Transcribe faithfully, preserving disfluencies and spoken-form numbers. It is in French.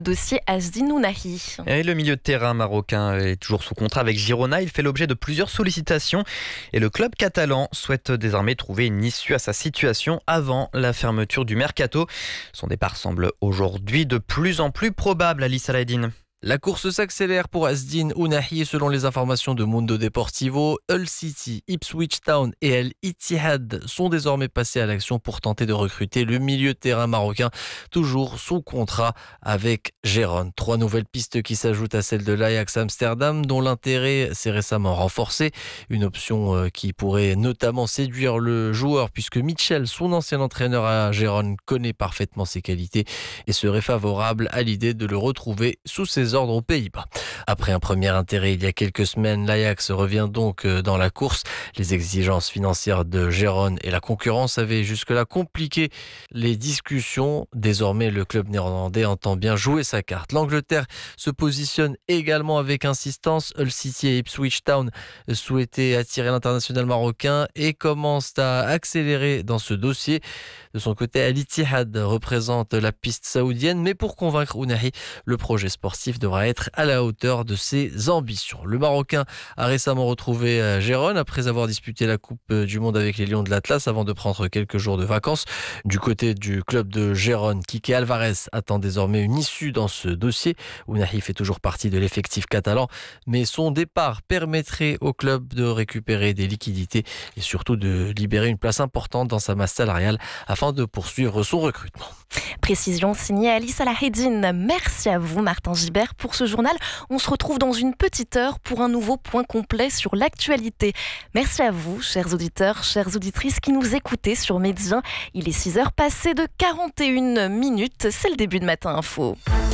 dossier Azdin Ounahi. Et le milieu de terrain marocain est toujours sous contrat avec Girona. Il fait l'objet de plusieurs sollicitations et le club catalan souhaite désormais trouver une issue à sa situation avant la fermeture du mercato. Son départ semble aujourd'hui de plus en plus probable, Ali Saladin. La course s'accélère pour Azdin Ounahi selon les informations de Mundo Deportivo. Hull City, Ipswich Town et El Ittihad sont désormais passés à l'action pour tenter de recruter le milieu de terrain marocain, toujours sous contrat avec Gérone. Trois nouvelles pistes qui s'ajoutent à celle de l'Ajax Amsterdam, dont l'intérêt s'est récemment renforcé. Une option qui pourrait notamment séduire le joueur, puisque Mitchell, son ancien entraîneur à Gérone, connaît parfaitement ses qualités et serait favorable à l'idée de le retrouver sous ses ordres aux Pays-Bas. Après un premier intérêt il y a quelques semaines, l'Ajax revient donc dans la course. Les exigences financières de Gérone et la concurrence avaient jusque-là compliqué les discussions. Désormais, le club néerlandais entend bien jouer sa carte. L'Angleterre se positionne également avec insistance. Hull City et Ipswich Town souhaitaient attirer l'international marocain et commencent à accélérer dans ce dossier. De son côté, Al Ittihad représente la piste saoudienne, mais pour convaincre Ounahi, le projet sportif devra être à la hauteur de ses ambitions. Le Marocain a récemment retrouvé Gérone après avoir disputé la Coupe du Monde avec les Lions de l'Atlas avant de prendre quelques jours de vacances. Du côté du club de Gérone, Kike Alvarez attend désormais une issue dans ce dossier. Ounahi fait toujours partie de l'effectif catalan, mais son départ permettrait au club de récupérer des liquidités et surtout de libérer une place importante dans sa masse salariale afin de poursuivre son recrutement. Précision signée Alice Salahedine. Merci à vous Martin Gibert pour ce journal. On se retrouve dans une petite heure pour un nouveau point complet sur l'actualité. Merci à vous, chers auditeurs, chères auditrices qui nous écoutez sur Médien. Il est six heures passées de quarante et une minutes. C'est le début de Matin Info.